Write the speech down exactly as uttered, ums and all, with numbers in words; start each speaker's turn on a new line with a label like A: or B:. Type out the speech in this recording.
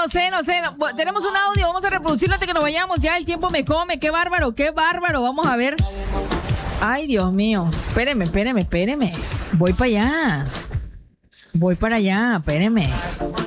A: no sé, no sé. No. Tenemos un audio, vamos a reproducirlo antes que nos vayamos. Ya el tiempo me come, qué bárbaro, qué bárbaro. Vamos a ver. Ay, Dios mío. Espéreme, espéreme, espéreme. Voy para allá. Voy para allá, espéreme.